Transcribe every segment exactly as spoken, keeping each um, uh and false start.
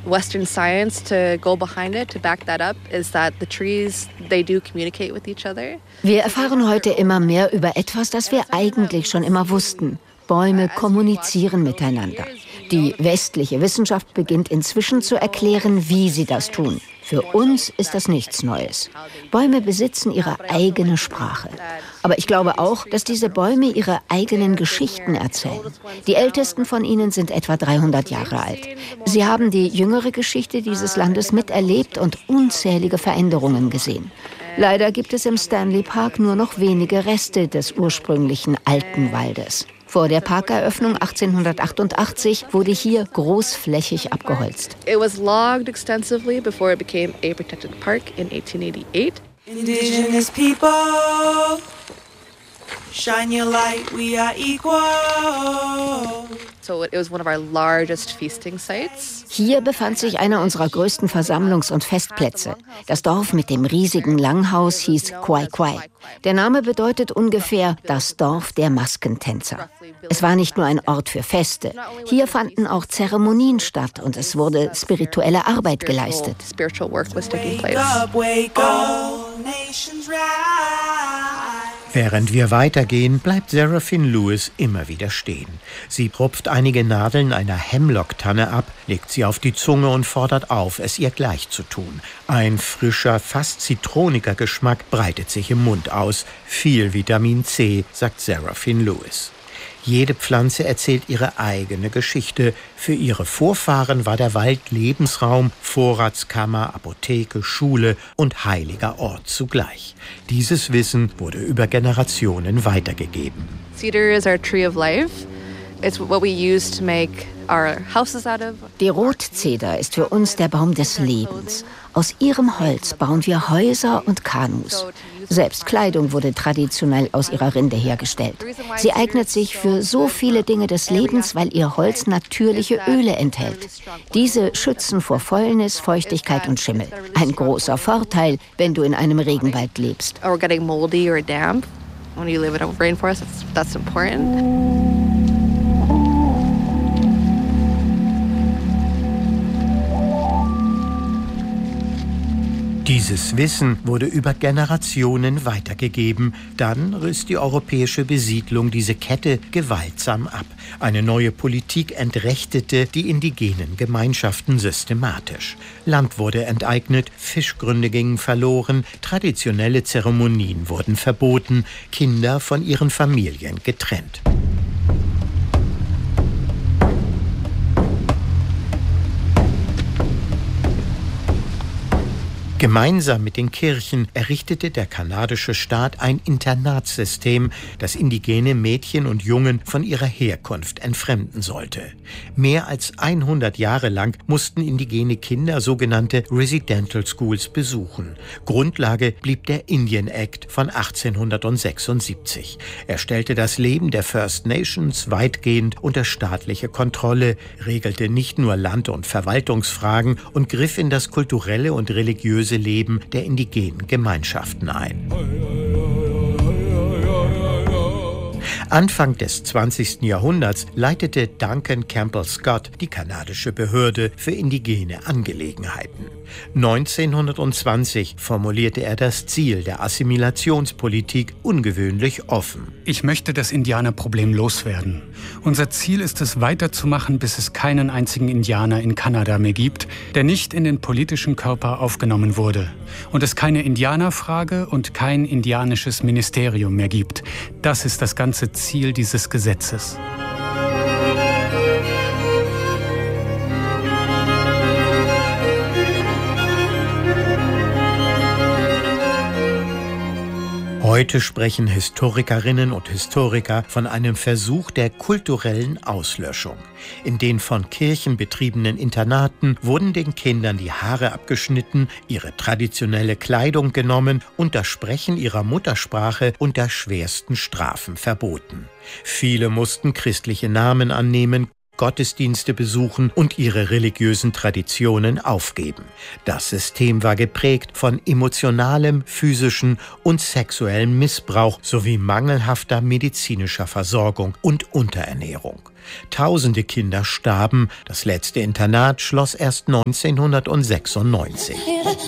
Western science to go behind it, to back that up, is that the trees, they do communicate with each other. Wir erfahren heute immer mehr über etwas, das wir eigentlich schon immer wussten. Bäume kommunizieren miteinander. Die westliche Wissenschaft beginnt inzwischen zu erklären, wie sie das tun. Für uns ist das nichts Neues. Bäume besitzen ihre eigene Sprache. Aber ich glaube auch, dass diese Bäume ihre eigenen Geschichten erzählen. Die ältesten von ihnen sind etwa dreihundert Jahre alt. Sie haben die jüngere Geschichte dieses Landes miterlebt und unzählige Veränderungen gesehen. Leider gibt es im Stanley Park nur noch wenige Reste des ursprünglichen alten Waldes. Vor der Parkeröffnung achtzehnhundertachtundachtzig wurde hier großflächig abgeholzt. It was logged extensively before it became a protected park in eighteen eighty-eight. Indigenous people, shine your light, we are equal. So it was one of our largest feasting sites. Hier befand sich einer unserer größten Versammlungs- und Festplätze. Das Dorf mit dem riesigen Langhaus hieß Quai Quai. Der Name bedeutet ungefähr das Dorf der Maskentänzer. Es war nicht nur ein Ort für Feste. Hier fanden auch Zeremonien statt und es wurde spirituelle Arbeit geleistet. Spiritual work was taking place. Während wir weitergehen, bleibt Seraphine Lewis immer wieder stehen. Sie rupft einige Nadeln einer Hemlock-Tanne ab, legt sie auf die Zunge und fordert auf, es ihr gleich zu tun. Ein frischer, fast zitroniger Geschmack breitet sich im Mund aus. Viel Vitamin C, sagt Seraphine Lewis. Jede Pflanze erzählt ihre eigene Geschichte. Für ihre Vorfahren war der Wald Lebensraum, Vorratskammer, Apotheke, Schule und heiliger Ort zugleich. Dieses Wissen wurde über Generationen weitergegeben. Cedar is our tree of life. It's what we use to make our houses out of. Die Rotzeder ist für uns der Baum des Lebens. Aus ihrem Holz bauen wir Häuser und Kanus. Selbst Kleidung wurde traditionell aus ihrer Rinde hergestellt. Sie eignet sich für so viele Dinge des Lebens, weil ihr Holz natürliche Öle enthält. Diese schützen vor Fäulnis, Feuchtigkeit und Schimmel. Ein großer Vorteil, wenn du in einem Regenwald lebst. Or getting moldy or damp. When you live in a rainforest, that's, that's important. Dieses Wissen wurde über Generationen weitergegeben. Dann riss die europäische Besiedlung diese Kette gewaltsam ab. Eine neue Politik entrechtete die indigenen Gemeinschaften systematisch. Land wurde enteignet, Fischgründe gingen verloren, traditionelle Zeremonien wurden verboten, Kinder von ihren Familien getrennt. Gemeinsam mit den Kirchen errichtete der kanadische Staat ein Internatssystem, das indigene Mädchen und Jungen von ihrer Herkunft entfremden sollte. Mehr als hundert Jahre lang mussten indigene Kinder sogenannte Residential Schools besuchen. Grundlage blieb der Indian Act von achtzehnhundertsechsundsiebzig. Er stellte das Leben der First Nations weitgehend unter staatliche Kontrolle, regelte nicht nur Land- und Verwaltungsfragen und griff in das kulturelle und religiöse Leben der indigenen Gemeinschaften ein. Anfang des zwanzigsten Jahrhunderts leitete Duncan Campbell Scott die kanadische Behörde für indigene Angelegenheiten. neunzehnhundertzwanzig formulierte er das Ziel der Assimilationspolitik ungewöhnlich offen. Ich möchte das Indianerproblem loswerden. Unser Ziel ist es, weiterzumachen, bis es keinen einzigen Indianer in Kanada mehr gibt, der nicht in den politischen Körper aufgenommen wurde. Und es keine Indianerfrage und kein indianisches Ministerium mehr gibt. Das ist das ganze Ziel dieses Gesetzes. Heute sprechen Historikerinnen und Historiker von einem Versuch der kulturellen Auslöschung. In den von Kirchen betriebenen Internaten wurden den Kindern die Haare abgeschnitten, ihre traditionelle Kleidung genommen und das Sprechen ihrer Muttersprache unter schwersten Strafen verboten. Viele mussten christliche Namen annehmen, Gottesdienste besuchen und ihre religiösen Traditionen aufgeben. Das System war geprägt von emotionalem, physischen und sexuellem Missbrauch sowie mangelhafter medizinischer Versorgung und Unterernährung. Tausende Kinder starben. Das letzte Internat schloss erst neunzehnhundertsechsundneunzig.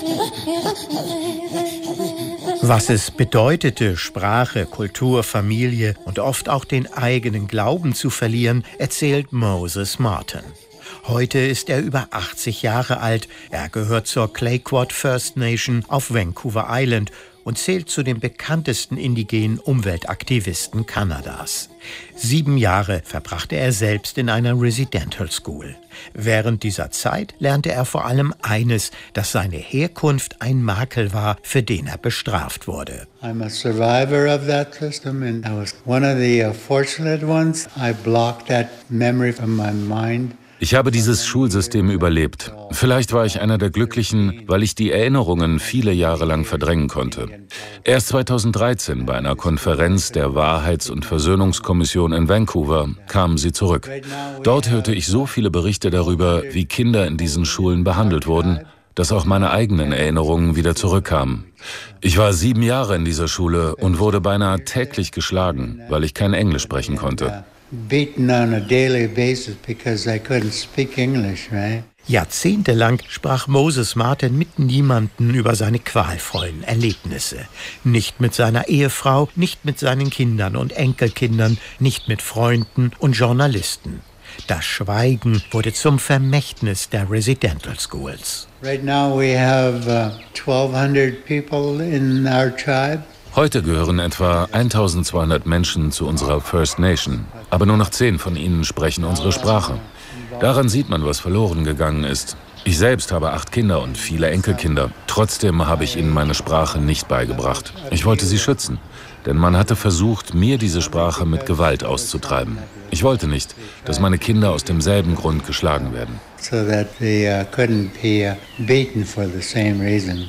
Was es bedeutete, Sprache, Kultur, Familie und oft auch den eigenen Glauben zu verlieren, erzählt Moses Martin. Heute ist er über achtzig Jahre alt. Er gehört zur Clayoquot First Nation auf Vancouver Island und zählt zu den bekanntesten indigenen Umweltaktivisten Kanadas. Sieben Jahre verbrachte er selbst in einer Residential School. Während dieser Zeit lernte er vor allem eines, dass seine Herkunft ein Makel war, für den er bestraft wurde. I'm a survivor of that system and I was one of the uh, fortunate ones. I blocked that memory from my mind. Ich habe dieses Schulsystem überlebt. Vielleicht war ich einer der Glücklichen, weil ich die Erinnerungen viele Jahre lang verdrängen konnte. Erst zweitausenddreizehn bei einer Konferenz der Wahrheits- und Versöhnungskommission in Vancouver kamen sie zurück. Dort hörte ich so viele Berichte darüber, wie Kinder in diesen Schulen behandelt wurden, dass auch meine eigenen Erinnerungen wieder zurückkamen. Ich war sieben Jahre in dieser Schule und wurde beinahe täglich geschlagen, weil ich kein Englisch sprechen konnte. Beaten on a daily basis because I couldn't speak English, right? Jahrzehntelang sprach Moses Martin mit niemandem über seine qualvollen Erlebnisse. Nicht mit seiner Ehefrau, nicht mit seinen Kindern und Enkelkindern, nicht mit Freunden und Journalisten. Das Schweigen wurde zum Vermächtnis der Residential Schools. Right now we have uh, twelve hundred people in our tribe. Heute gehören etwa eintausendzweihundert Menschen zu unserer First Nation, aber nur noch zehn von ihnen sprechen unsere Sprache. Daran sieht man, was verloren gegangen ist. Ich selbst habe acht Kinder und viele Enkelkinder. Trotzdem habe ich ihnen meine Sprache nicht beigebracht. Ich wollte sie schützen, denn man hatte versucht, mir diese Sprache mit Gewalt auszutreiben. Ich wollte nicht, dass meine Kinder aus demselben Grund geschlagen werden. So that they uh, couldn't be uh, beaten for the same reason.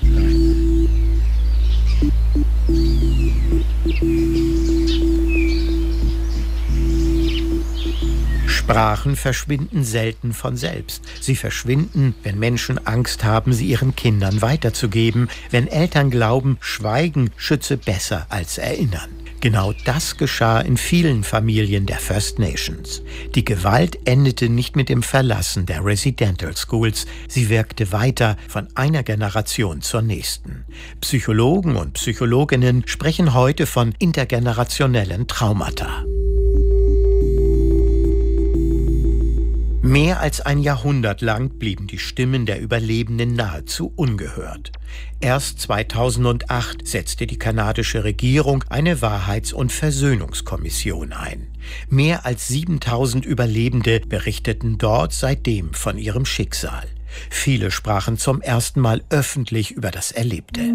Sprachen verschwinden selten von selbst. Sie verschwinden, wenn Menschen Angst haben, sie ihren Kindern weiterzugeben, wenn Eltern glauben, Schweigen schütze besser als Erinnern. Genau das geschah in vielen Familien der First Nations. Die Gewalt endete nicht mit dem Verlassen der Residential Schools. Sie wirkte weiter von einer Generation zur nächsten. Psychologen und Psychologinnen sprechen heute von intergenerationellen Traumata. Mehr als ein Jahrhundert lang blieben die Stimmen der Überlebenden nahezu ungehört. Erst zweitausendacht setzte die kanadische Regierung eine Wahrheits- und Versöhnungskommission ein. Mehr als siebentausend Überlebende berichteten dort seitdem von ihrem Schicksal. Viele sprachen zum ersten Mal öffentlich über das Erlebte.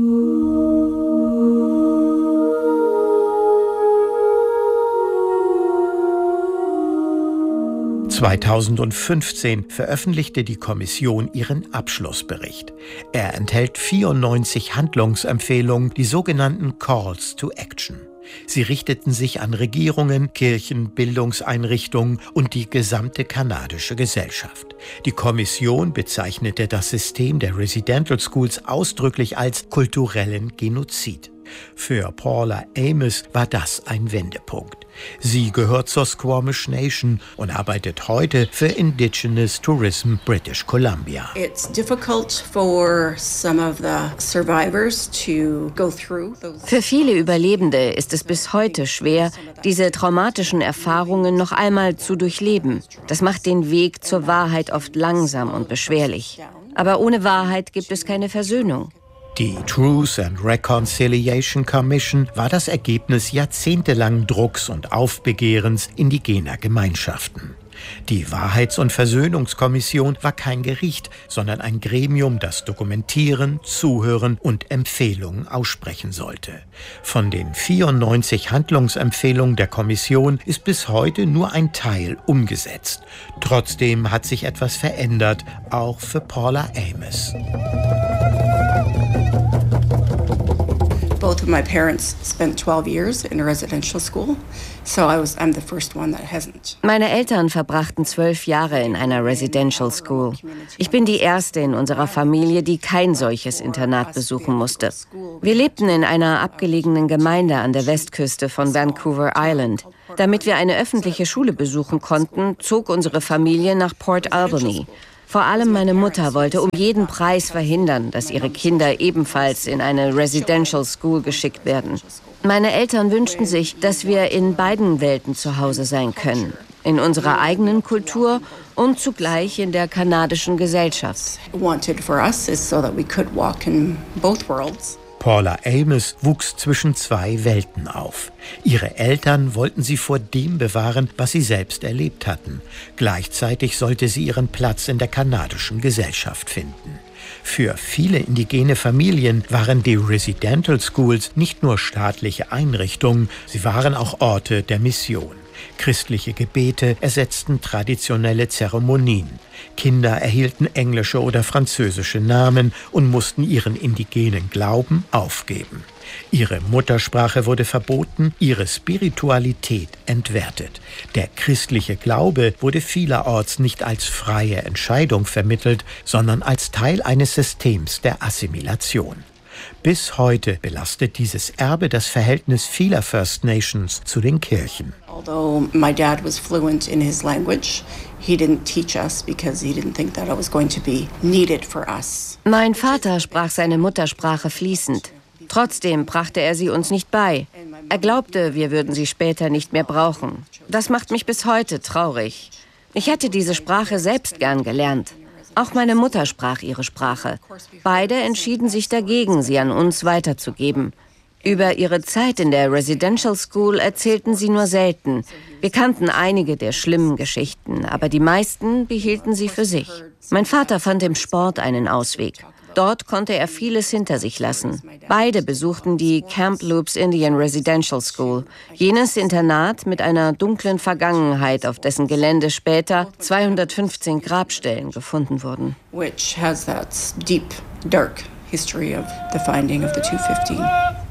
zweitausendfünfzehn veröffentlichte die Kommission ihren Abschlussbericht. Er enthält vierundneunzig Handlungsempfehlungen, die sogenannten Calls to Action. Sie richteten sich an Regierungen, Kirchen, Bildungseinrichtungen und die gesamte kanadische Gesellschaft. Die Kommission bezeichnete das System der Residential Schools ausdrücklich als kulturellen Genozid. Für Paula Amos war das ein Wendepunkt. Sie gehört zur Squamish Nation und arbeitet heute für Indigenous Tourism British Columbia. It's difficult for some of the survivors to go through those. Für viele Überlebende ist es bis heute schwer, diese traumatischen Erfahrungen noch einmal zu durchleben. Das macht den Weg zur Wahrheit oft langsam und beschwerlich. Aber ohne Wahrheit gibt es keine Versöhnung. Die Truth and Reconciliation Commission war das Ergebnis jahrzehntelangen Drucks und Aufbegehrens indigener Gemeinschaften. Die Wahrheits- und Versöhnungskommission war kein Gericht, sondern ein Gremium, das dokumentieren, zuhören und Empfehlungen aussprechen sollte. Von den vierundneunzig Handlungsempfehlungen der Kommission ist bis heute nur ein Teil umgesetzt. Trotzdem hat sich etwas verändert, auch für Paula Amos. Both of my parents spent twelve years in a residential school, so I was I'm the first one that hasn't. Meine Eltern verbrachten zwölf Jahre in einer Residential School. Ich bin die erste in unserer Familie, die kein solches Internat besuchen musste. Wir lebten in einer abgelegenen Gemeinde an der Westküste von Vancouver Island. Damit wir eine öffentliche Schule besuchen konnten, zog unsere Familie nach Port Alberni. Vor allem meine Mutter wollte um jeden Preis verhindern, dass ihre Kinder ebenfalls in eine Residential School geschickt werden. Meine Eltern wünschten sich, dass wir in beiden Welten zu Hause sein können. In unserer eigenen Kultur und zugleich in der kanadischen Gesellschaft. Paula Amos wuchs zwischen zwei Welten auf. Ihre Eltern wollten sie vor dem bewahren, was sie selbst erlebt hatten. Gleichzeitig sollte sie ihren Platz in der kanadischen Gesellschaft finden. Für viele indigene Familien waren die Residential Schools nicht nur staatliche Einrichtungen, sie waren auch Orte der Mission. Christliche Gebete ersetzten traditionelle Zeremonien. Kinder erhielten englische oder französische Namen und mussten ihren indigenen Glauben aufgeben. Ihre Muttersprache wurde verboten, ihre Spiritualität entwertet. Der christliche Glaube wurde vielerorts nicht als freie Entscheidung vermittelt, sondern als Teil eines Systems der Assimilation. Bis heute belastet dieses Erbe das Verhältnis vieler First Nations zu den Kirchen. Although my dad was fluent in his language, he didn't teach us because he didn't think that it was going to be needed for us. Mein Vater sprach seine Muttersprache fließend. Trotzdem brachte er sie uns nicht bei. Er glaubte, wir würden sie später nicht mehr brauchen. Das macht mich bis heute traurig. Ich hätte diese Sprache selbst gern gelernt. Auch meine Mutter sprach ihre Sprache. Beide entschieden sich dagegen, sie an uns weiterzugeben. Über ihre Zeit in der Residential School erzählten sie nur selten. Wir kannten einige der schlimmen Geschichten, aber die meisten behielten sie für sich. Mein Vater fand im Sport einen Ausweg. Dort konnte er vieles hinter sich lassen. Beide besuchten die Kamloops Indian Residential School, jenes Internat mit einer dunklen Vergangenheit, auf dessen Gelände später zweihundertfünfzehn Grabstellen gefunden wurden. Which has that deep, dark history of the finding of the two fifteen.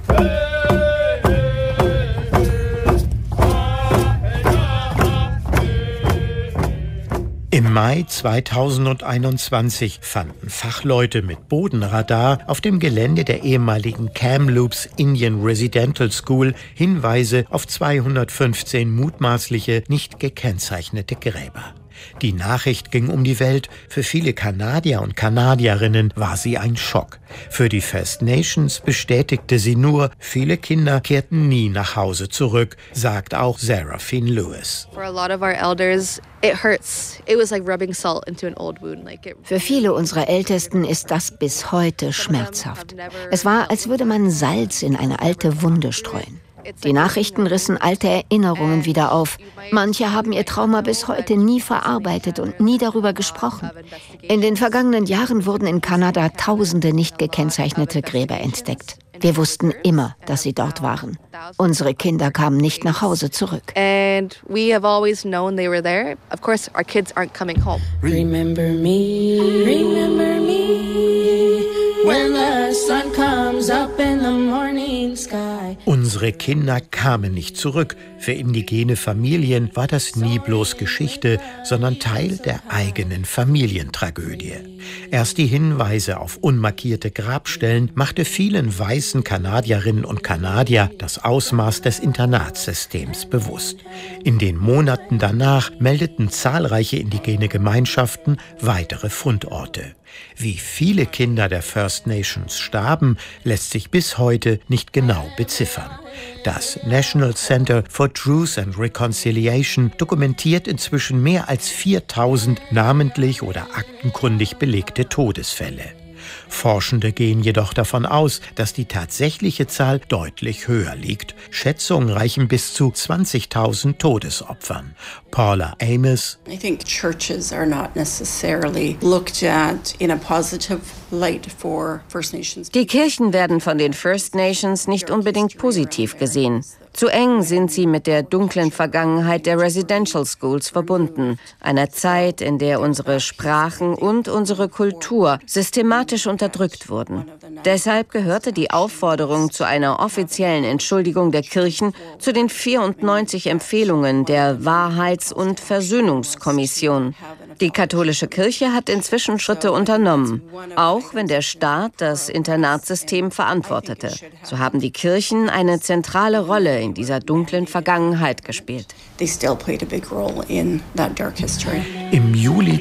Im Mai zweitausendeinundzwanzig fanden Fachleute mit Bodenradar auf dem Gelände der ehemaligen Kamloops Indian Residential School Hinweise auf zweihundertfünfzehn mutmaßliche, nicht gekennzeichnete Gräber. Die Nachricht ging um die Welt. Für viele Kanadier und Kanadierinnen war sie ein Schock. Für die First Nations bestätigte sie nur, viele Kinder kehrten nie nach Hause zurück, sagt auch Seraphine Lewis. For a lot of our elders, it hurts. It was like rubbing salt into an old wound. Like it Für viele unserer Ältesten ist das bis heute schmerzhaft. Es war, als würde man Salz in eine alte Wunde streuen. Die Nachrichten rissen alte Erinnerungen wieder auf. Manche haben ihr Trauma bis heute nie verarbeitet und nie darüber gesprochen. In den vergangenen Jahren wurden in Kanada tausende nicht gekennzeichnete Gräber entdeckt. Wir wussten immer, dass sie dort waren. Unsere Kinder kamen nicht nach Hause zurück. And we have always known they were there. Of course, our kids aren't coming home. Remember me, remember me, when the sun comes up in the morning sky. Unsere Kinder kamen nicht zurück. Für indigene Familien war das nie bloß Geschichte, sondern Teil der eigenen Familientragödie. Erst die Hinweise auf unmarkierte Grabstellen machte vielen weißen Kanadierinnen und Kanadier das Ausmaß des Internatssystems bewusst. In den Monaten danach meldeten zahlreiche indigene Gemeinschaften weitere Fundorte. Wie viele Kinder der First Nations starben, lässt sich bis heute nicht genau beziffern. Das National Center for Truth and Reconciliation dokumentiert inzwischen mehr als viertausend namentlich oder aktenkundig belegte Todesfälle. Forschende gehen jedoch davon aus, dass die tatsächliche Zahl deutlich höher liegt. Schätzungen reichen bis zu zwanzigtausend Todesopfern. Paula Amos: I think churches are not necessarily looked at in a positive Die Kirchen werden von den First Nations nicht unbedingt positiv gesehen. Zu eng sind sie mit der dunklen Vergangenheit der Residential Schools verbunden, einer Zeit, in der unsere Sprachen und unsere Kultur systematisch unterdrückt wurden. Deshalb gehörte die Aufforderung zu einer offiziellen Entschuldigung der Kirchen zu den vierundneunzig Empfehlungen der Wahrheits- und Versöhnungskommission. Die katholische Kirche hat inzwischen Schritte unternommen, auch wenn der Staat das Internatssystem verantwortete. So haben die Kirchen eine zentrale Rolle in dieser dunklen Vergangenheit gespielt. Im Juli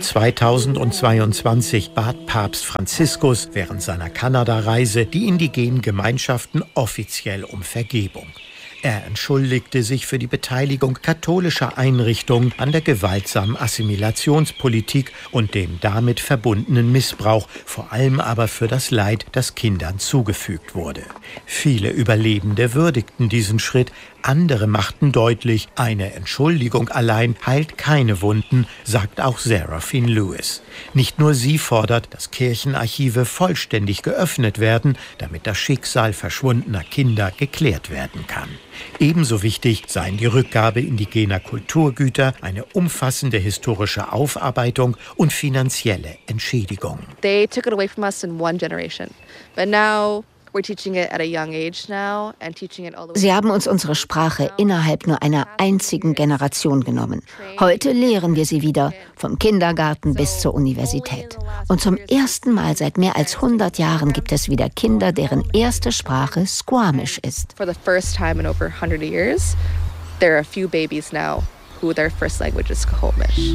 zweitausendzweiundzwanzig bat Papst Franziskus während seiner Kanada-Reise die indigenen Gemeinschaften offiziell um Vergebung. Er entschuldigte sich für die Beteiligung katholischer Einrichtungen an der gewaltsamen Assimilationspolitik und dem damit verbundenen Missbrauch, vor allem aber für das Leid, das Kindern zugefügt wurde. Viele Überlebende würdigten diesen Schritt, andere machten deutlich, eine Entschuldigung allein heilt keine Wunden, sagt auch Seraphine Lewis. Nicht nur sie fordert, dass Kirchenarchive vollständig geöffnet werden, damit das Schicksal verschwundener Kinder geklärt werden kann. Ebenso wichtig seien die Rückgabe indigener Kulturgüter, eine umfassende historische Aufarbeitung und finanzielle Entschädigung. They took it away from us in one generation, but now we're teaching it at a young age now and teaching it all the way. Sie haben uns unsere Sprache innerhalb nur einer einzigen Generation genommen. Heute lehren wir sie wieder, vom Kindergarten bis zur Universität. Und zum ersten Mal seit mehr als hundert Jahren gibt es wieder Kinder, deren erste Sprache Squamish ist. For the first time in over one hundred years, there are a few babies now who their first language is Squamish.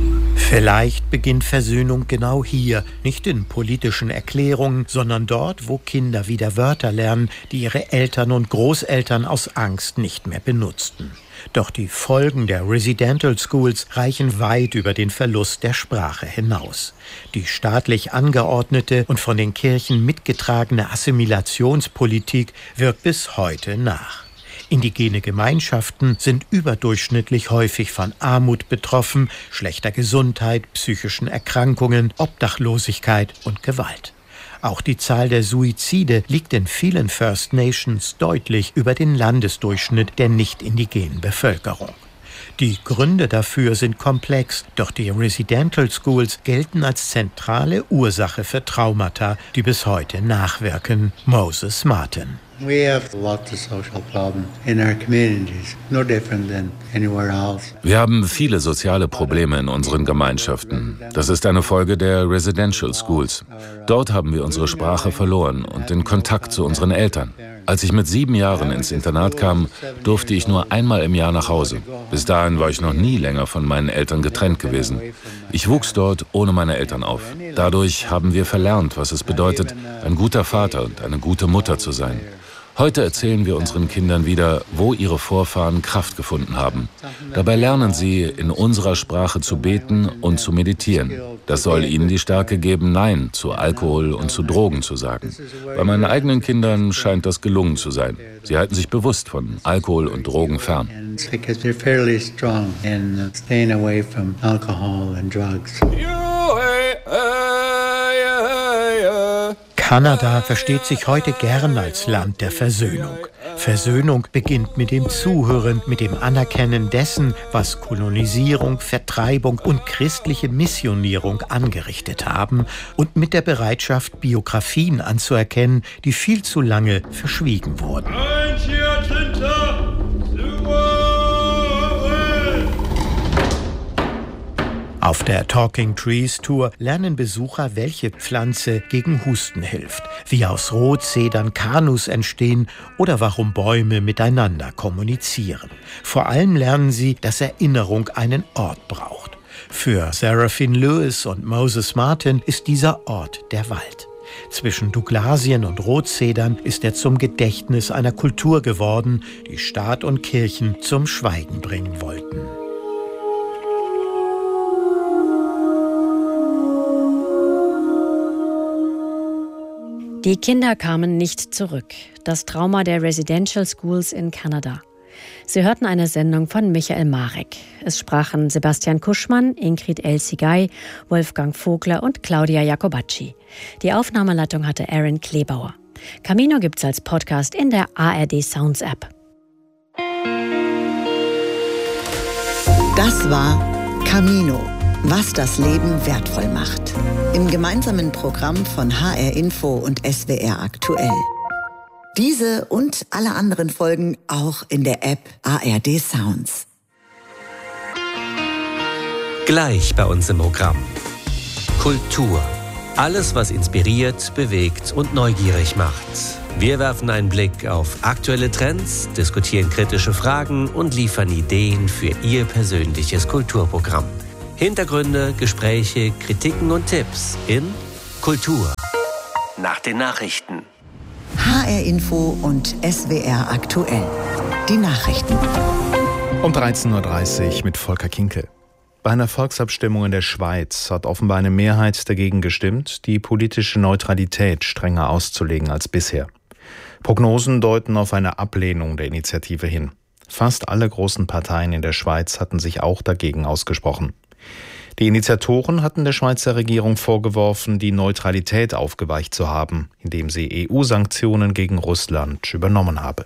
Vielleicht beginnt Versöhnung genau hier, nicht in politischen Erklärungen, sondern dort, wo Kinder wieder Wörter lernen, die ihre Eltern und Großeltern aus Angst nicht mehr benutzten. Doch die Folgen der Residential Schools reichen weit über den Verlust der Sprache hinaus. Die staatlich angeordnete und von den Kirchen mitgetragene Assimilationspolitik wirkt bis heute nach. Indigene Gemeinschaften sind überdurchschnittlich häufig von Armut betroffen, schlechter Gesundheit, psychischen Erkrankungen, Obdachlosigkeit und Gewalt. Auch die Zahl der Suizide liegt in vielen First Nations deutlich über den Landesdurchschnitt der nicht-indigenen Bevölkerung. Die Gründe dafür sind komplex, doch die Residential Schools gelten als zentrale Ursache für Traumata, die bis heute nachwirken. Moses Martin. We have lots of social problems in our communities, no different than anywhere else. Wir haben viele soziale Probleme in unseren Gemeinschaften. Das ist eine Folge der Residential Schools. Dort haben wir unsere Sprache verloren und den Kontakt zu unseren Eltern. Als ich mit sieben Jahren ins Internat kam, durfte ich nur einmal im Jahr nach Hause. Bis dahin war ich noch nie länger von meinen Eltern getrennt gewesen. Ich wuchs dort ohne meine Eltern auf. Dadurch haben wir verlernt, was es bedeutet, ein guter Vater und eine gute Mutter zu sein. Heute erzählen wir unseren Kindern wieder, wo ihre Vorfahren Kraft gefunden haben. Dabei lernen sie, in unserer Sprache zu beten und zu meditieren. Das soll ihnen die Stärke geben, Nein zu Alkohol und zu Drogen zu sagen. Bei meinen eigenen Kindern scheint das gelungen zu sein. Sie halten sich bewusst von Alkohol und Drogen fern. Kanada versteht sich heute gern als Land der Versöhnung. Versöhnung beginnt mit dem Zuhören, mit dem Anerkennen dessen, was Kolonisierung, Vertreibung und christliche Missionierung angerichtet haben und mit der Bereitschaft, Biografien anzuerkennen, die viel zu lange verschwiegen wurden. Auf der Talking Trees Tour lernen Besucher, welche Pflanze gegen Husten hilft, wie aus Rotzedern Kanus entstehen oder warum Bäume miteinander kommunizieren. Vor allem lernen sie, dass Erinnerung einen Ort braucht. Für Seraphine Lewis und Moses Martin ist dieser Ort der Wald. Zwischen Douglasien und Rotzedern ist er zum Gedächtnis einer Kultur geworden, die Staat und Kirchen zum Schweigen bringen wollten. Die Kinder kamen nicht zurück. Das Trauma der Residential Schools in Kanada. Sie hörten eine Sendung von Michael Marek. Es sprachen Sebastian Kuschmann, Ingrid El-Sigay, Wolfgang Vogler und Claudia Jacobacci. Die Aufnahmeleitung hatte Aaron Klebauer. Camino gibt's als Podcast in der A R D Sounds App. Das war Camino, was das Leben wertvoll macht. Im gemeinsamen Programm von H R Info und S W R aktuell. Diese und alle anderen Folgen auch in der App A R D Sounds. Gleich bei uns im Programm. Kultur. Alles, was inspiriert, bewegt und neugierig macht. Wir werfen einen Blick auf aktuelle Trends, diskutieren kritische Fragen und liefern Ideen für Ihr persönliches Kulturprogramm. Hintergründe, Gespräche, Kritiken und Tipps in Kultur. Nach den Nachrichten. H R Info und S W R aktuell. Die Nachrichten. Um dreizehn Uhr dreißig mit Volker Kinkel. Bei einer Volksabstimmung in der Schweiz hat offenbar eine Mehrheit dagegen gestimmt, die politische Neutralität strenger auszulegen als bisher. Prognosen deuten auf eine Ablehnung der Initiative hin. Fast alle großen Parteien in der Schweiz hatten sich auch dagegen ausgesprochen. Die Initiatoren hatten der Schweizer Regierung vorgeworfen, die Neutralität aufgeweicht zu haben, indem sie E U-Sanktionen gegen Russland übernommen habe.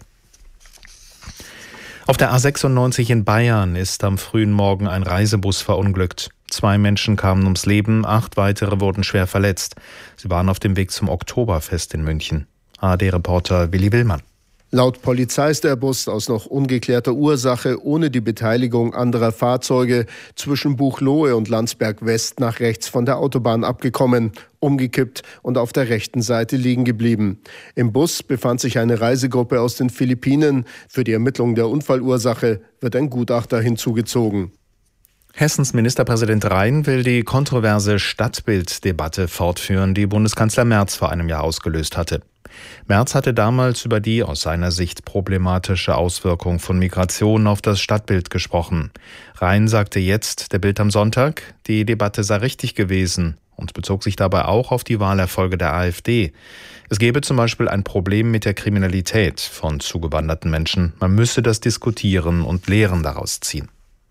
Auf der A sechsundneunzig in Bayern ist am frühen Morgen ein Reisebus verunglückt. Zwei Menschen kamen ums Leben, acht weitere wurden schwer verletzt. Sie waren auf dem Weg zum Oktoberfest in München. A R D-Reporter Willi Willmann. Laut Polizei ist der Bus aus noch ungeklärter Ursache ohne die Beteiligung anderer Fahrzeuge zwischen Buchloe und Landsberg West nach rechts von der Autobahn abgekommen, umgekippt und auf der rechten Seite liegen geblieben. Im Bus befand sich eine Reisegruppe aus den Philippinen. Für die Ermittlung der Unfallursache wird ein Gutachter hinzugezogen. Hessens Ministerpräsident Rhein will die kontroverse Stadtbilddebatte fortführen, die Bundeskanzler Merz vor einem Jahr ausgelöst hatte. Merz hatte damals über die aus seiner Sicht problematische Auswirkung von Migration auf das Stadtbild gesprochen. Rhein sagte jetzt der Bild am Sonntag, die Debatte sei richtig gewesen und bezog sich dabei auch auf die Wahlerfolge der AfD. Es gebe zum Beispiel ein Problem mit der Kriminalität von zugewanderten Menschen. Man müsse das diskutieren und Lehren daraus ziehen.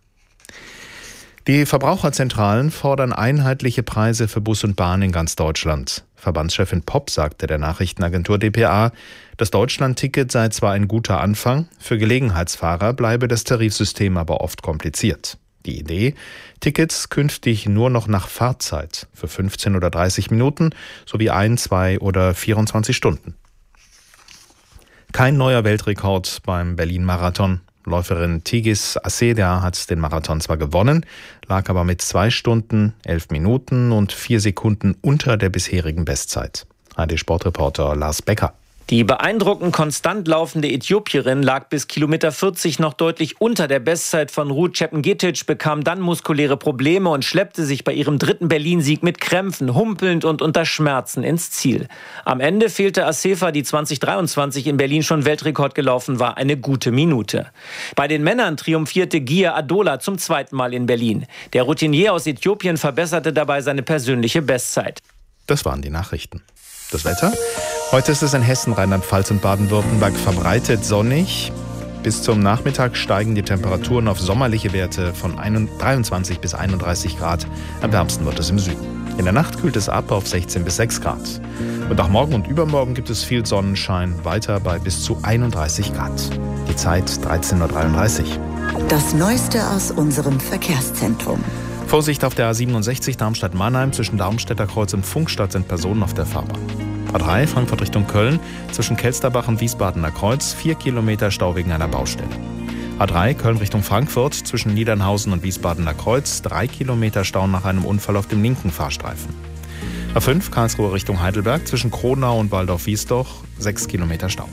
Die Verbraucherzentralen fordern einheitliche Preise für Bus und Bahn in ganz Deutschland. Verbandschefin Popp sagte der Nachrichtenagentur D P A, das Deutschland-Ticket sei zwar ein guter Anfang, für Gelegenheitsfahrer bleibe das Tarifsystem aber oft kompliziert. Die Idee, Tickets künftig nur noch nach Fahrzeit für fünfzehn oder dreißig Minuten sowie ein, zwei oder vierundzwanzig Stunden. Kein neuer Weltrekord beim Berlin-Marathon. Läuferin Tigis Assedia hat den Marathon zwar gewonnen, lag aber mit zwei Stunden, elf Minuten und vier Sekunden unter der bisherigen Bestzeit. A R D-Sportreporter Lars Becker. Die beeindruckend konstant laufende Äthiopierin lag bis Kilometer vierzig noch deutlich unter der Bestzeit von Ruth Chepngetich, bekam dann muskuläre Probleme und schleppte sich bei ihrem dritten Berlin-Sieg mit Krämpfen, humpelnd und unter Schmerzen ins Ziel. Am Ende fehlte Assefa, die zwanzig dreiundzwanzig in Berlin schon Weltrekord gelaufen war, eine gute Minute. Bei den Männern triumphierte Gia Adola zum zweiten Mal in Berlin. Der Routinier aus Äthiopien verbesserte dabei seine persönliche Bestzeit. Das waren die Nachrichten. Das Wetter? Heute ist es in Hessen, Rheinland-Pfalz und Baden-Württemberg verbreitet sonnig. Bis zum Nachmittag steigen die Temperaturen auf sommerliche Werte von dreiundzwanzig bis einunddreißig Grad. Am wärmsten wird es im Süden. In der Nacht kühlt es ab auf sechzehn bis sechs Grad. Und auch morgen und übermorgen gibt es viel Sonnenschein, weiter bei bis zu einunddreißig Grad. Die Zeit dreizehn Uhr dreiunddreißig. Das Neueste aus unserem Verkehrszentrum. Vorsicht auf der A siebenundsechzig Darmstadt-Mannheim. Zwischen Darmstädter Kreuz und Funkstadt sind Personen auf der Fahrbahn. A drei Frankfurt Richtung Köln. Zwischen Kelsterbach und Wiesbadener Kreuz. Vier Kilometer Stau wegen einer Baustelle. A drei Köln Richtung Frankfurt. Zwischen Niedernhausen und Wiesbadener Kreuz. Drei Kilometer Stau nach einem Unfall auf dem linken Fahrstreifen. A fünf Karlsruhe Richtung Heidelberg. Zwischen Kronau und Waldorf-Wiesdorf. Sechs Kilometer Stau.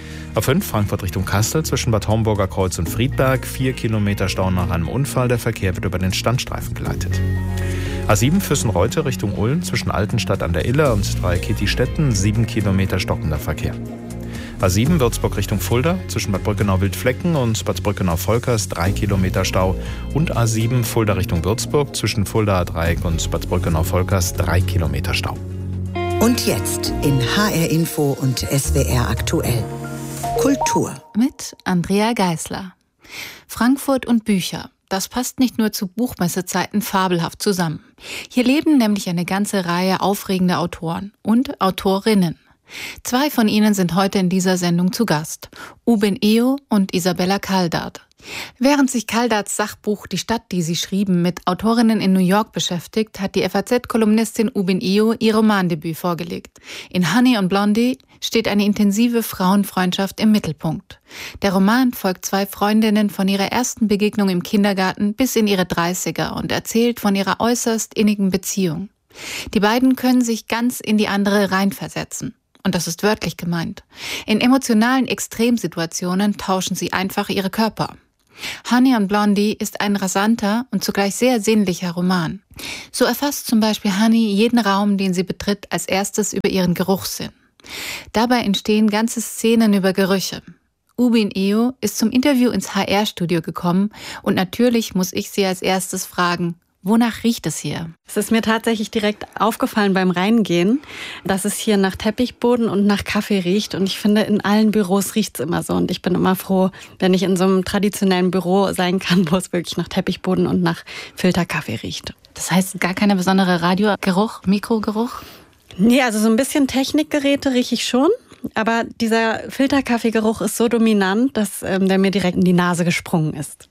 A fünf Frankfurt Richtung Kassel. Zwischen Bad Homburger Kreuz und Friedberg. Vier Kilometer Stau nach einem Unfall. Der Verkehr wird über den Standstreifen geleitet. A sieben Füssen-Reute Richtung Ulm. Zwischen Altenstadt an der Iller und Dreikitti-Stetten. Sieben Kilometer stockender Verkehr. A sieben Würzburg Richtung Fulda. Zwischen Bad Brückenau-Wildflecken und Bad Brückenau-Volkers. Drei Kilometer Stau. Und A sieben Fulda Richtung Würzburg. Zwischen Fulda-Dreieck und Bad Brückenau-Volkers. Drei Kilometer Stau. Und jetzt in H R Info und S W R aktuell. Kultur. Mit Andrea Geisler. Frankfurt und Bücher. Das passt nicht nur zu Buchmessezeiten fabelhaft zusammen. Hier leben nämlich eine ganze Reihe aufregender Autoren und Autorinnen. Zwei von ihnen sind heute in dieser Sendung zu Gast. Ubin Eo und Isabella Kaldart. Während sich Kaldarts Sachbuch Die Stadt, die sie schrieben, mit Autorinnen in New York beschäftigt, hat die F A Z-Kolumnistin Ubin Eo ihr Romandebüt vorgelegt. In Honey und Blondie steht eine intensive Frauenfreundschaft im Mittelpunkt. Der Roman folgt zwei Freundinnen von ihrer ersten Begegnung im Kindergarten bis in ihre Dreißiger und erzählt von ihrer äußerst innigen Beziehung. Die beiden können sich ganz in die andere reinversetzen. Und das ist wörtlich gemeint. In emotionalen Extremsituationen tauschen sie einfach ihre Körper. Honey und Blondie ist ein rasanter und zugleich sehr sinnlicher Roman. So erfasst zum Beispiel Honey jeden Raum, den sie betritt, als erstes über ihren Geruchssinn. Dabei entstehen ganze Szenen über Gerüche. Ubin Eo ist zum Interview ins H R-Studio gekommen und natürlich muss ich sie als erstes fragen, wonach riecht es hier? Es ist mir tatsächlich direkt aufgefallen beim Reingehen, dass es hier nach Teppichboden und nach Kaffee riecht. Und ich finde, in allen Büros riecht es immer so. Und ich bin immer froh, wenn ich in so einem traditionellen Büro sein kann, wo es wirklich nach Teppichboden und nach Filterkaffee riecht. Das heißt, gar keine besondere Radiogeruch, Mikrogeruch? Nee, also so ein bisschen Technikgeräte rieche ich schon. Aber dieser Filterkaffeegeruch ist so dominant, dass ähm, der mir direkt in die Nase gesprungen ist.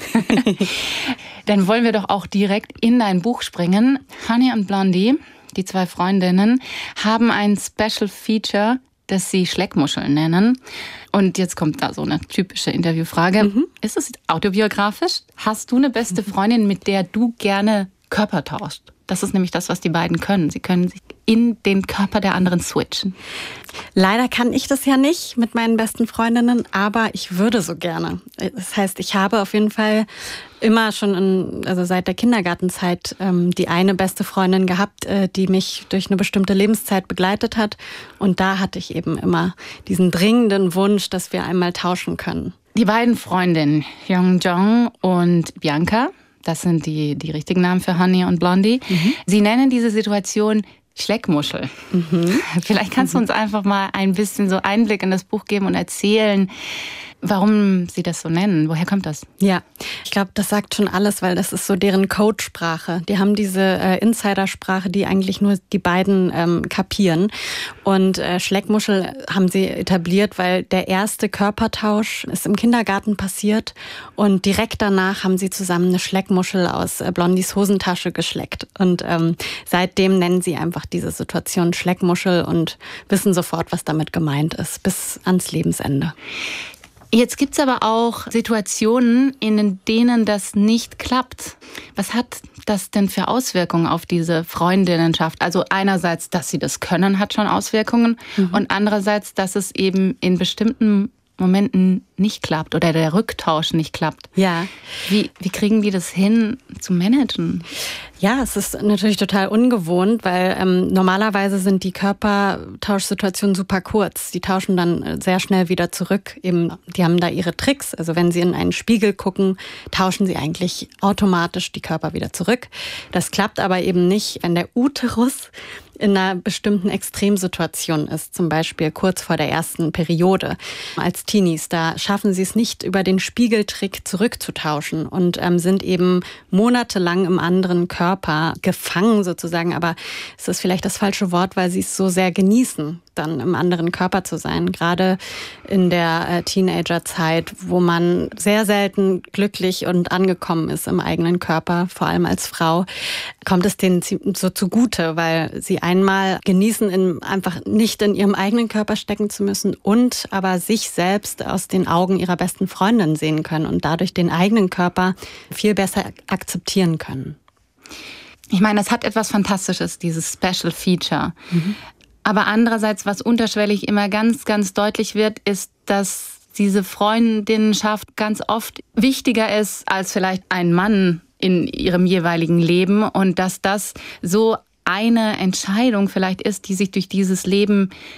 Dann wollen wir doch auch direkt in dein Buch springen. Honey und Blondie, die zwei Freundinnen, haben ein Special Feature, das sie Schleckmuscheln nennen. Und jetzt kommt da so eine typische Interviewfrage. Mhm. Ist es autobiografisch? Hast du eine beste Freundin, mit der du gerne Körper tauscht? Das ist nämlich das, was die beiden können. Sie können sich in den Körper der anderen switchen. Leider kann ich das ja nicht mit meinen besten Freundinnen, aber ich würde so gerne. Das heißt, ich habe auf jeden Fall immer schon, in, also seit der Kindergartenzeit, ähm, die eine beste Freundin gehabt, äh, die mich durch eine bestimmte Lebenszeit begleitet hat. Und da hatte ich eben immer diesen dringenden Wunsch, dass wir einmal tauschen können. Die beiden Freundinnen, Yongjong und Bianca, das sind die, die richtigen Namen für Honey und Blondie. Mhm. Sie nennen diese Situation Schleckmuschel. Mhm. Vielleicht kannst du uns einfach mal ein bisschen so Einblick in das Buch geben und erzählen, warum sie das so nennen. Woher kommt das? Ja, ich glaube, das sagt schon alles, weil das ist so deren Codesprache. Die haben diese äh, Insidersprache, die eigentlich nur die beiden ähm, kapieren. Und äh, Schleckmuschel haben sie etabliert, weil der erste Körpertausch ist im Kindergarten passiert und direkt danach haben sie zusammen eine Schleckmuschel aus äh, Blondies Hosentasche geschleckt. Und ähm, seitdem nennen sie einfach diese Situation Schleckmuschel und wissen sofort, was damit gemeint ist, bis ans Lebensende. Jetzt gibt's aber auch Situationen, in denen das nicht klappt. Was hat das denn für Auswirkungen auf diese Freundinnenschaft? Also einerseits, dass sie das können, hat schon Auswirkungen. Mhm. Und andererseits, dass es eben in bestimmten Momenten nicht klappt oder der Rücktausch nicht klappt. Ja. Wie, wie kriegen die das hin zu managen? Ja, es ist natürlich total ungewohnt, weil ähm, normalerweise sind die Körpertauschsituationen super kurz. Die tauschen dann sehr schnell wieder zurück. Eben, die haben da ihre Tricks. Also wenn sie in einen Spiegel gucken, tauschen sie eigentlich automatisch die Körper wieder zurück. Das klappt aber eben nicht, wenn der Uterus in einer bestimmten Extremsituation ist, zum Beispiel kurz vor der ersten Periode als Teenies. Da schaffen sie es nicht, über den Spiegeltrick zurückzutauschen und ähm, sind eben monatelang im anderen Körper gefangen sozusagen. Aber es ist vielleicht das falsche Wort, weil sie es so sehr genießen, dann im anderen Körper zu sein. Gerade in der äh, Teenagerzeit, wo man sehr selten glücklich und angekommen ist im eigenen Körper, vor allem als Frau, kommt es denen so zugute, weil sie einmal genießen, in, einfach nicht in ihrem eigenen Körper stecken zu müssen und aber sich selbst aus den Augen ihrer besten Freundin sehen können und dadurch den eigenen Körper viel besser akzeptieren können. Ich meine, es hat etwas Fantastisches, dieses Special Feature. Mhm. Aber andererseits, was unterschwellig immer ganz, ganz deutlich wird, ist, dass diese Freundinnenschaft ganz oft wichtiger ist als vielleicht ein Mann in ihrem jeweiligen Leben und dass das so eine Entscheidung vielleicht ist, die sich durch dieses Leben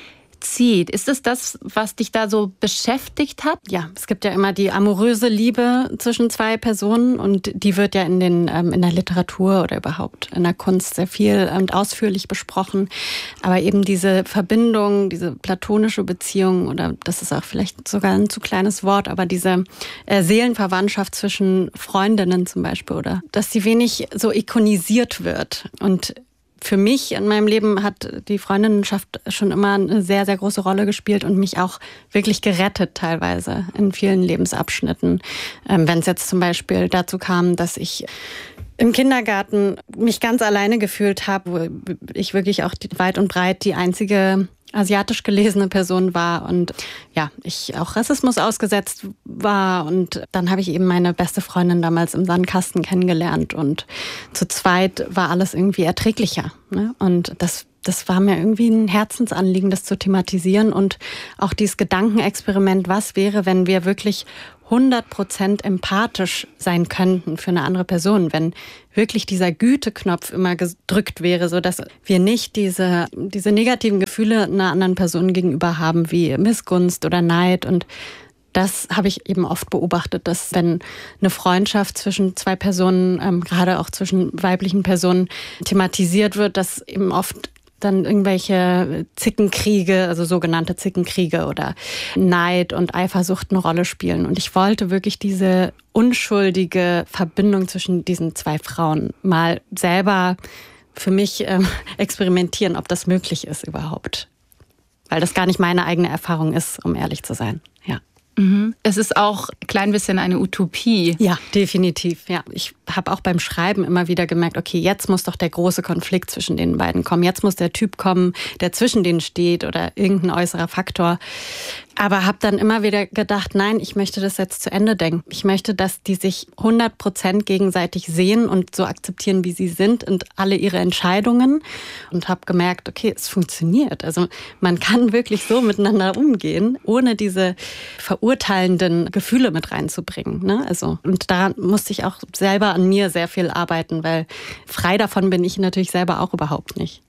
zieht. Ist es das, was dich da so beschäftigt hat? Ja, es gibt ja immer die amoröse Liebe zwischen zwei Personen und die wird ja in den ähm, in der Literatur oder überhaupt in der Kunst sehr viel und ausführlich besprochen. Aber eben diese Verbindung, diese platonische Beziehung oder das ist auch vielleicht sogar ein zu kleines Wort, aber diese äh, Seelenverwandtschaft zwischen Freundinnen zum Beispiel oder dass sie wenig so ikonisiert wird. Und für mich in meinem Leben hat die Freundinnenschaft schon immer eine sehr, sehr große Rolle gespielt und mich auch wirklich gerettet teilweise in vielen Lebensabschnitten. Ähm, wenn es jetzt zum Beispiel dazu kam, dass ich im Kindergarten mich ganz alleine gefühlt habe, wo ich wirklich auch weit und breit die einzige asiatisch gelesene Person war und ja, ich auch Rassismus ausgesetzt war und dann habe ich eben meine beste Freundin damals im Sandkasten kennengelernt und zu zweit war alles irgendwie erträglicher, ne? Und das Das war mir irgendwie ein Herzensanliegen, das zu thematisieren und auch dieses Gedankenexperiment, was wäre, wenn wir wirklich hundert Prozent empathisch sein könnten für eine andere Person, wenn wirklich dieser Güteknopf immer gedrückt wäre, sodass wir nicht diese, diese negativen Gefühle einer anderen Person gegenüber haben, wie Missgunst oder Neid. Und das habe ich eben oft beobachtet, dass wenn eine Freundschaft zwischen zwei Personen, ähm, gerade auch zwischen weiblichen Personen thematisiert wird, dass eben oft dann irgendwelche Zickenkriege, also sogenannte Zickenkriege oder Neid und Eifersucht eine Rolle spielen. Und ich wollte wirklich diese unschuldige Verbindung zwischen diesen zwei Frauen mal selber für mich ähm, experimentieren, ob das möglich ist überhaupt. Weil das gar nicht meine eigene Erfahrung ist, um ehrlich zu sein. Ja. Mhm. Es ist auch ein klein bisschen eine Utopie. Ja, definitiv. Ja, ich habe auch beim Schreiben immer wieder gemerkt, okay, jetzt muss doch der große Konflikt zwischen den beiden kommen. Jetzt muss der Typ kommen, der zwischen denen steht oder irgendein äußerer Faktor. Aber habe dann immer wieder gedacht, nein, ich möchte das jetzt zu Ende denken. Ich möchte, dass die sich hundert Prozent gegenseitig sehen und so akzeptieren, wie sie sind und alle ihre Entscheidungen. Und habe gemerkt, okay, es funktioniert. Also man kann wirklich so miteinander umgehen, ohne diese verurteilenden Gefühle mit reinzubringen. Ne? Also, und daran musste ich auch selber an mir sehr viel arbeiten, weil frei davon bin ich natürlich selber auch überhaupt nicht.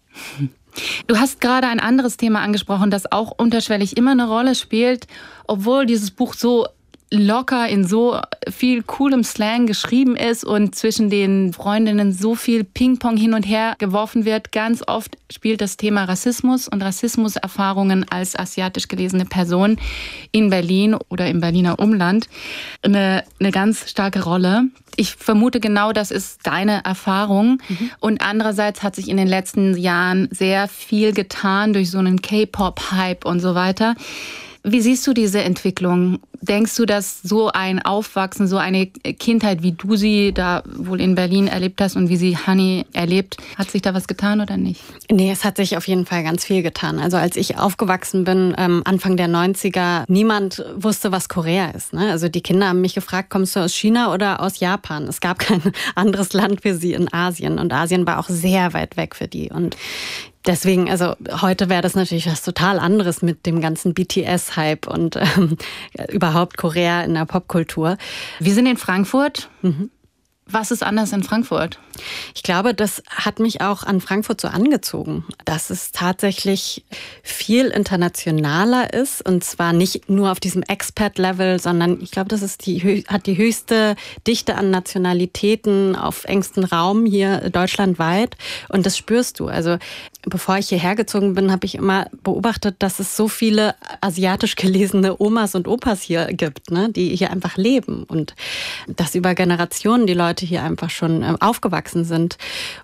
Du hast gerade ein anderes Thema angesprochen, das auch unterschwellig immer eine Rolle spielt, obwohl dieses Buch so locker in so viel coolem Slang geschrieben ist und zwischen den Freundinnen so viel Ping-Pong hin und her geworfen wird. Ganz oft spielt das Thema Rassismus und Rassismuserfahrungen als asiatisch gelesene Person in Berlin oder im Berliner Umland eine, eine ganz starke Rolle. Ich vermute, genau das ist deine Erfahrung. Mhm. Und andererseits hat sich in den letzten Jahren sehr viel getan durch so einen K-Pop-Hype und so weiter. Wie siehst du diese Entwicklung? Denkst du, dass so ein Aufwachsen, so eine Kindheit, wie du sie da wohl in Berlin erlebt hast und wie sie Hani erlebt, hat sich da was getan oder nicht? Nee, es hat sich auf jeden Fall ganz viel getan. Also als ich aufgewachsen bin, ähm, Anfang der neunziger, niemand wusste, was Korea ist. Ne? Also die Kinder haben mich gefragt, kommst du aus China oder aus Japan? Es gab kein anderes Land für sie in Asien und Asien war auch sehr weit weg für die. Und deswegen, also heute wäre das natürlich was total anderes mit dem ganzen B T S-Hype und ähm, überhaupt Korea in der Popkultur. Wir sind in Frankfurt. Mhm. Was ist anders in Frankfurt? Ich glaube, das hat mich auch an Frankfurt so angezogen, dass es tatsächlich viel internationaler ist und zwar nicht nur auf diesem Expat-Level, sondern ich glaube, das ist die, hat die höchste Dichte an Nationalitäten auf engstem Raum hier deutschlandweit und das spürst du. Also bevor ich hierher gezogen bin, habe ich immer beobachtet, dass es so viele asiatisch gelesene Omas und Opas hier gibt, ne, die hier einfach leben und dass über Generationen die Leute hier einfach schon aufgewachsen sind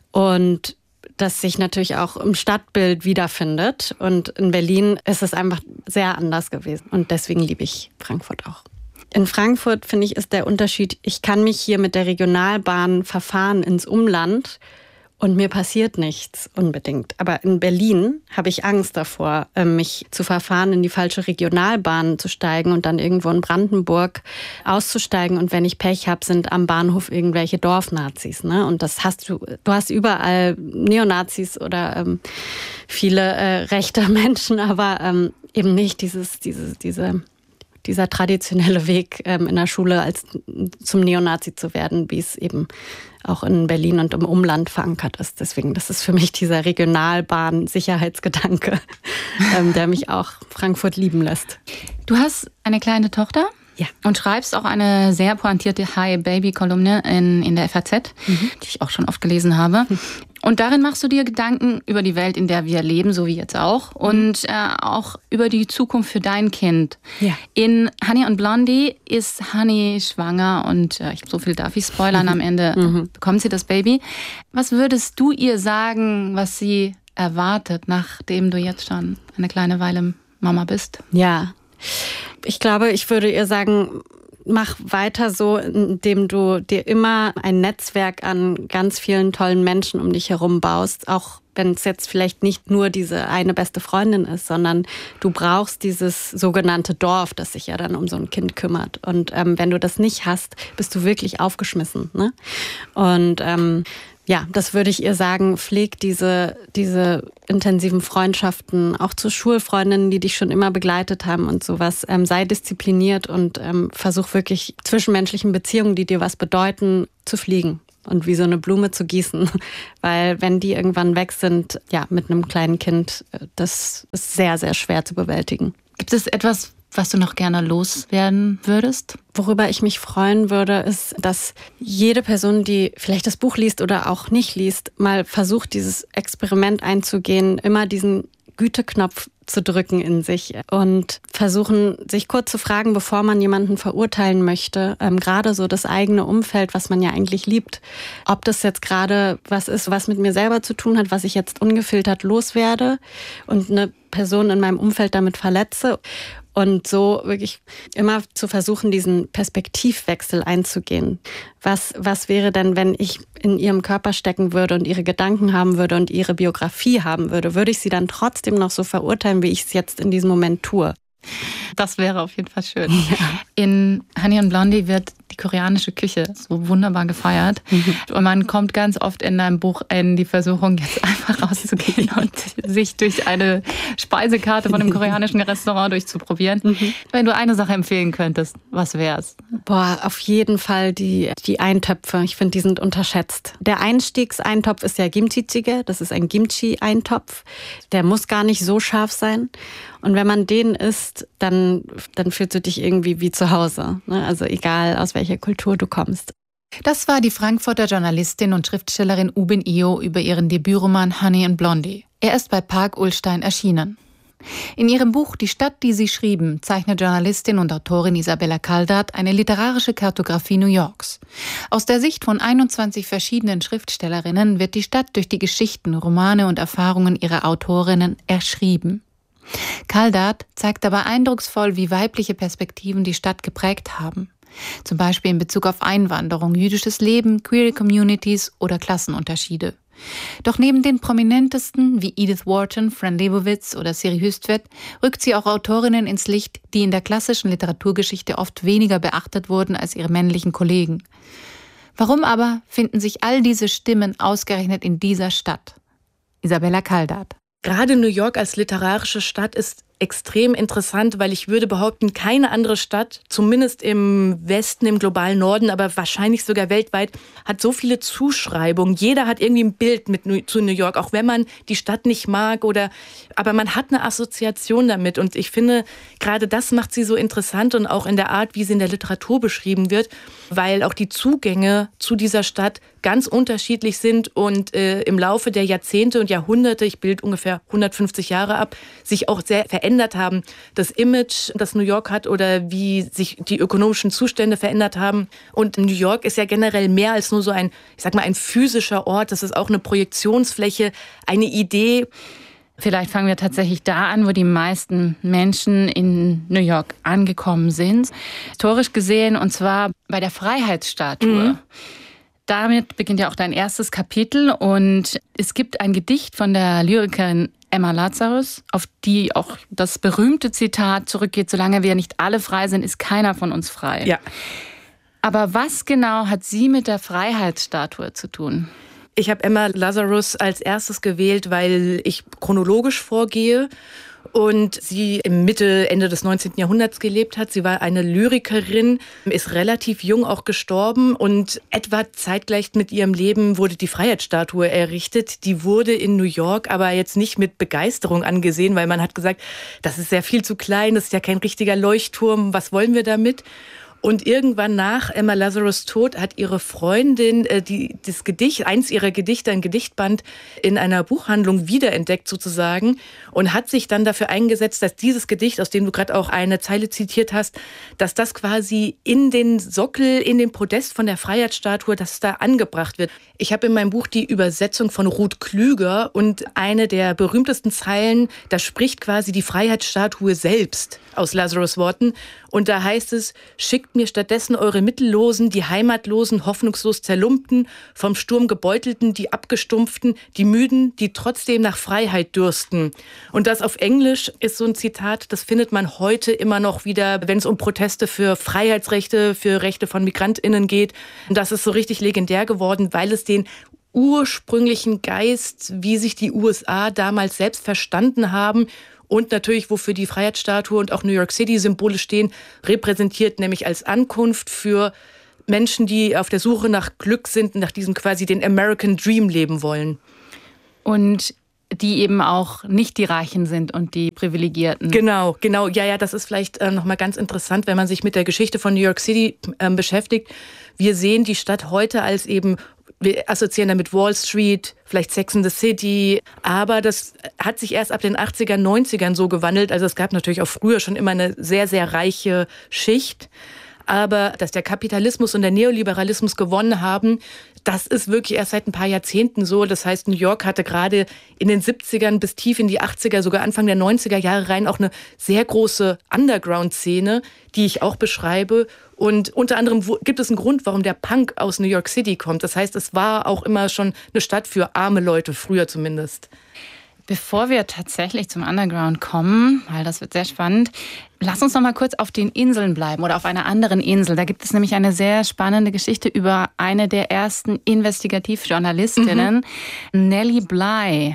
und das sich natürlich auch im Stadtbild wiederfindet. Und in Berlin ist es einfach sehr anders gewesen und deswegen liebe ich Frankfurt auch. In Frankfurt, finde ich, ist der Unterschied, ich kann mich hier mit der Regionalbahn verfahren ins Umland und mir passiert nichts unbedingt. Aber in Berlin habe ich Angst davor, mich zu verfahren, in die falsche Regionalbahn zu steigen und dann irgendwo in Brandenburg auszusteigen. Und wenn ich Pech habe, sind am Bahnhof irgendwelche Dorfnazis. Ne? Und das hast du, du hast überall Neonazis oder ähm, viele äh, rechte Menschen, aber ähm, eben nicht dieses, diese, diese, dieser traditionelle Weg ähm, in der Schule als zum Neonazi zu werden, wie es eben auch in Berlin und im Umland verankert ist. Deswegen, das ist für mich dieser Regionalbahn-Sicherheitsgedanke, ähm, der mich auch Frankfurt lieben lässt. Du hast eine kleine Tochter? Ja. Und schreibst auch eine sehr pointierte Hi-Baby-Kolumne in, in der F A Z, mhm. die ich auch schon oft gelesen habe. Mhm. Und darin machst du dir Gedanken über die Welt, in der wir leben, so wie jetzt auch, und äh, auch über die Zukunft für dein Kind. Ja. In Honey und Blondie ist Honey schwanger und äh, so viel darf ich spoilern, am Ende mhm. bekommt sie das Baby. Was würdest du ihr sagen, was sie erwartet, nachdem du jetzt schon eine kleine Weile Mama bist? Ja, ich glaube, ich würde ihr sagen, mach weiter so, indem du dir immer ein Netzwerk an ganz vielen tollen Menschen um dich herum baust, auch wenn es jetzt vielleicht nicht nur diese eine beste Freundin ist, sondern du brauchst dieses sogenannte Dorf, das sich ja dann um so ein Kind kümmert. Und ähm, wenn du das nicht hast, bist du wirklich aufgeschmissen, ne? Und ähm, ja, das würde ich ihr sagen, pfleg diese, diese intensiven Freundschaften, auch zu Schulfreundinnen, die dich schon immer begleitet haben und sowas. Ähm, sei diszipliniert und ähm, versuch wirklich zwischenmenschlichen Beziehungen, die dir was bedeuten, zu fliegen und wie so eine Blume zu gießen. Weil wenn die irgendwann weg sind, ja, mit einem kleinen Kind, das ist sehr, sehr schwer zu bewältigen. Gibt es etwas, was du noch gerne loswerden würdest? Worüber ich mich freuen würde, ist, dass jede Person, die vielleicht das Buch liest oder auch nicht liest, mal versucht, dieses Experiment einzugehen, immer diesen Güteknopf zu drücken in sich und versuchen, sich kurz zu fragen, bevor man jemanden verurteilen möchte, ähm, gerade so das eigene Umfeld, was man ja eigentlich liebt, ob das jetzt gerade was ist, was mit mir selber zu tun hat, was ich jetzt ungefiltert loswerde und eine Person in meinem Umfeld damit verletze. Und so wirklich immer zu versuchen, diesen Perspektivwechsel einzugehen. Was, was wäre denn, wenn ich in ihrem Körper stecken würde und ihre Gedanken haben würde und ihre Biografie haben würde? Würde ich sie dann trotzdem noch so verurteilen, wie ich es jetzt in diesem Moment tue? Das wäre auf jeden Fall schön. Ja. In Honey und Blondie wird die koreanische Küche so wunderbar gefeiert. Mhm. Und man kommt ganz oft in deinem Buch in die Versuchung, jetzt einfach rauszugehen und sich durch eine Speisekarte von einem koreanischen Restaurant durchzuprobieren. Mhm. Wenn du eine Sache empfehlen könntest, was wär's? Boah, auf jeden Fall die, die Eintöpfe. Ich finde, die sind unterschätzt. Der Einstiegseintopf ist ja Kimchi-jjigae. Das ist ein Kimchi-Eintopf. Der muss gar nicht so scharf sein. Und wenn man den isst, dann, dann fühlst du dich irgendwie wie zu Hause. Ne? Also egal, aus welcher Kultur du kommst. Das war die Frankfurter Journalistin und Schriftstellerin Ubin Io über ihren Debütroman Honey and Blondie. Er ist bei Park Ullstein erschienen. In ihrem Buch Die Stadt, die sie schrieben, zeichnet Journalistin und Autorin Isabella Caldatt eine literarische Kartografie New Yorks. Aus der Sicht von einundzwanzig verschiedenen Schriftstellerinnen wird die Stadt durch die Geschichten, Romane und Erfahrungen ihrer Autorinnen erschrieben. Caldatt zeigt dabei eindrucksvoll, wie weibliche Perspektiven die Stadt geprägt haben. Zum Beispiel in Bezug auf Einwanderung, jüdisches Leben, queere Communities oder Klassenunterschiede. Doch neben den prominentesten wie Edith Wharton, Fran Lebowitz oder Siri Hustvedt rückt sie auch Autorinnen ins Licht, die in der klassischen Literaturgeschichte oft weniger beachtet wurden als ihre männlichen Kollegen. Warum aber finden sich all diese Stimmen ausgerechnet in dieser Stadt? Isabella Caldatt. Gerade New York als literarische Stadt ist extrem interessant, weil ich würde behaupten, keine andere Stadt, zumindest im Westen, im globalen Norden, aber wahrscheinlich sogar weltweit, hat so viele Zuschreibungen. Jeder hat irgendwie ein Bild mit zu New York, auch wenn man die Stadt nicht mag oder, aber man hat eine Assoziation damit. Und ich finde, gerade das macht sie so interessant und auch in der Art, wie sie in der Literatur beschrieben wird, weil auch die Zugänge zu dieser Stadt ganz unterschiedlich sind und äh, im Laufe der Jahrzehnte und Jahrhunderte, ich bilde ungefähr hundertfünfzig Jahre ab, sich auch sehr verändert haben. Das Image, das New York hat oder wie sich die ökonomischen Zustände verändert haben. Und New York ist ja generell mehr als nur so ein, ich sag mal, ein physischer Ort. Das ist auch eine Projektionsfläche, eine Idee. Vielleicht fangen wir tatsächlich da an, wo die meisten Menschen in New York angekommen sind. Historisch gesehen, und zwar bei der Freiheitsstatue. Mhm. Damit beginnt ja auch dein erstes Kapitel und es gibt ein Gedicht von der Lyrikerin Emma Lazarus, auf die auch das berühmte Zitat zurückgeht: Solange wir nicht alle frei sind, ist keiner von uns frei. Ja. Aber was genau hat sie mit der Freiheitsstatue zu tun? Ich habe Emma Lazarus als erstes gewählt, weil ich chronologisch vorgehe und sie im Mitte, Ende des neunzehnten Jahrhunderts gelebt hat. Sie war eine Lyrikerin, ist relativ jung auch gestorben und etwa zeitgleich mit ihrem Leben wurde die Freiheitsstatue errichtet. Die wurde in New York aber jetzt nicht mit Begeisterung angesehen, weil man hat gesagt, das ist ja viel zu klein, das ist ja kein richtiger Leuchtturm, was wollen wir damit? Und irgendwann nach Emma Lazarus' Tod hat ihre Freundin äh, die, das Gedicht, eins ihrer Gedichte, ein Gedichtband, in einer Buchhandlung wiederentdeckt sozusagen und hat sich dann dafür eingesetzt, dass dieses Gedicht, aus dem du gerade auch eine Zeile zitiert hast, dass das quasi in den Sockel, in den Podest von der Freiheitsstatue, dass es da angebracht wird. Ich habe in meinem Buch die Übersetzung von Ruth Klüger und eine der berühmtesten Zeilen, da spricht quasi die Freiheitsstatue selbst aus Lazarus' Worten. Und da heißt es, schickt mir stattdessen eure Mittellosen, die Heimatlosen, hoffnungslos Zerlumpten, vom Sturm gebeutelten, die Abgestumpften, die Müden, die trotzdem nach Freiheit dürsten. Und das auf Englisch ist so ein Zitat, das findet man heute immer noch wieder, wenn es um Proteste für Freiheitsrechte, für Rechte von MigrantInnen geht. Und das ist so richtig legendär geworden, weil es den ursprünglichen Geist, wie sich die U S A damals selbst verstanden haben, und natürlich, wofür die Freiheitsstatue und auch New York City Symbole stehen, repräsentiert, nämlich als Ankunft für Menschen, die auf der Suche nach Glück sind, nach diesem quasi den American Dream leben wollen. Und die eben auch nicht die Reichen sind und die Privilegierten. Genau, genau. Ja, ja, das ist vielleicht äh, nochmal ganz interessant, wenn man sich mit der Geschichte von New York City äh, beschäftigt. Wir sehen die Stadt heute als eben, wir assoziieren damit Wall Street, vielleicht Sex and the City, aber das hat sich erst ab den achtzigern, neunzigern so gewandelt. Also es gab natürlich auch früher schon immer eine sehr, sehr reiche Schicht. Aber dass der Kapitalismus und der Neoliberalismus gewonnen haben, das ist wirklich erst seit ein paar Jahrzehnten so. Das heißt, New York hatte gerade in den siebzigern bis tief in die achtziger, sogar Anfang der neunziger Jahre rein auch eine sehr große Underground-Szene, die ich auch beschreibe. Und unter anderem gibt es einen Grund, warum der Punk aus New York City kommt. Das heißt, es war auch immer schon eine Stadt für arme Leute, früher zumindest. Bevor wir tatsächlich zum Underground kommen, weil das wird sehr spannend, lass uns noch mal kurz auf den Inseln bleiben oder auf einer anderen Insel. Da gibt es nämlich eine sehr spannende Geschichte über eine der ersten Investigativjournalistinnen, mhm. Nellie Bly.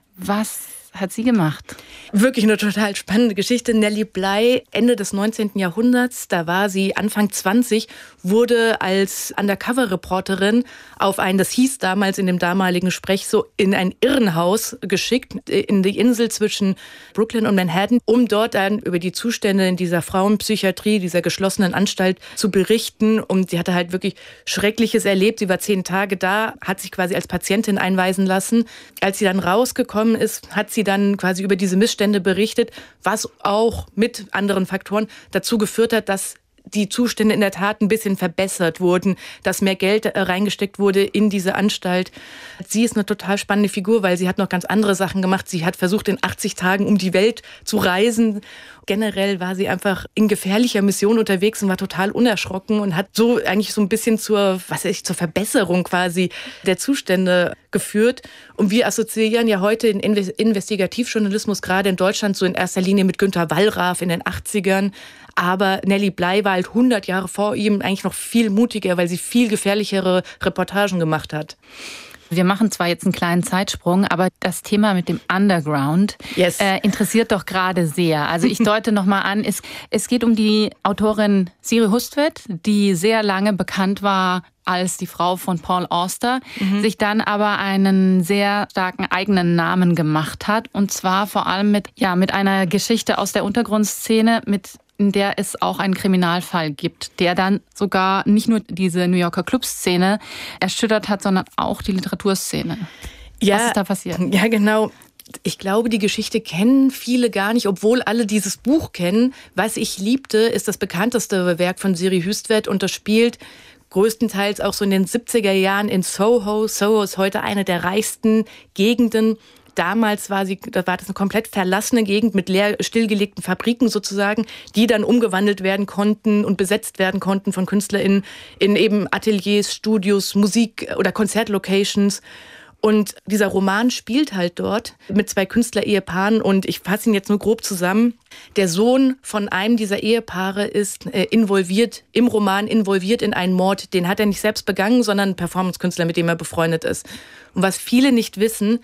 Was hat sie gemacht? Wirklich eine total spannende Geschichte. Nellie Bly, Ende des neunzehnten Jahrhunderts, da war sie Anfang zwanzig, wurde als Undercover-Reporterin auf ein, das hieß damals in dem damaligen Sprech so, in ein Irrenhaus geschickt, in die Insel zwischen Brooklyn und Manhattan, um dort dann über die Zustände in dieser Frauenpsychiatrie, dieser geschlossenen Anstalt zu berichten. Und sie hatte halt wirklich Schreckliches erlebt. Sie war zehn Tage da, hat sich quasi als Patientin einweisen lassen. Als sie dann rausgekommen ist, hat sie dann quasi über diese Missstände berichtet, was auch mit anderen Faktoren dazu geführt hat, dass die Zustände in der Tat ein bisschen verbessert wurden, dass mehr Geld reingesteckt wurde in diese Anstalt. Sie ist eine total spannende Figur, weil sie hat noch ganz andere Sachen gemacht. Sie hat versucht, in achtzig Tagen um die Welt zu reisen. Generell war sie einfach in gefährlicher Mission unterwegs und war total unerschrocken und hat so eigentlich so ein bisschen zur, was weiß ich, zur Verbesserung quasi der Zustände geführt. Und wir assoziieren ja heute den Investigativjournalismus gerade in Deutschland so in erster Linie mit Günter Wallraff in den achtzigern. Aber Nellie Bly war halt hundert Jahre vor ihm eigentlich noch viel mutiger, weil sie viel gefährlichere Reportagen gemacht hat. Wir machen zwar jetzt einen kleinen Zeitsprung, aber das Thema mit dem Underground yes. äh, interessiert doch gerade sehr. Also ich deute nochmal an, es, es geht um die Autorin Siri Hustvedt, die sehr lange bekannt war als die Frau von Paul Auster, mhm. sich dann aber einen sehr starken eigenen Namen gemacht hat. Und zwar vor allem mit, ja, mit einer Geschichte aus der Untergrundszene, mit in der es auch einen Kriminalfall gibt, der dann sogar nicht nur diese New Yorker Clubszene erschüttert hat, sondern auch die Literaturszene. Ja, was ist da passiert? Ja, genau. Ich glaube, die Geschichte kennen viele gar nicht, obwohl alle dieses Buch kennen. Was ich liebte, ist das bekannteste Werk von Siri Hustvedt und das spielt größtenteils auch so in den siebziger Jahren in Soho. Soho ist heute eine der reichsten Gegenden. Damals war sie, da war das eine komplett verlassene Gegend mit leer stillgelegten Fabriken sozusagen, die dann umgewandelt werden konnten und besetzt werden konnten von KünstlerInnen in eben Ateliers, Studios, Musik- oder Konzertlocations. Und dieser Roman spielt halt dort mit zwei Künstler-Ehepaaren und ich fasse ihn jetzt nur grob zusammen. Der Sohn von einem dieser Ehepaare ist äh, involviert, im Roman involviert in einen Mord. Den hat er nicht selbst begangen, sondern ein Performance-Künstler, mit dem er befreundet ist. Und was viele nicht wissen,